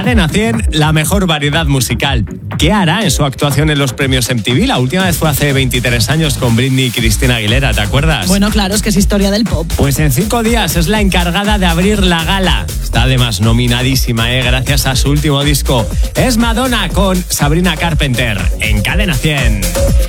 Cadena 100, la mejor variedad musical. ¿Qué hará en su actuación en los premios MTV? La última vez fue hace 23 años con Britney y Cristina Aguilera, ¿te acuerdas? Bueno, claro, es que es historia del pop. Pues en 5 días es la encargada de abrir la gala. Está además nominadísima, gracias a su último disco. Es Madonna con Sabrina Carpenter en Cadena 100.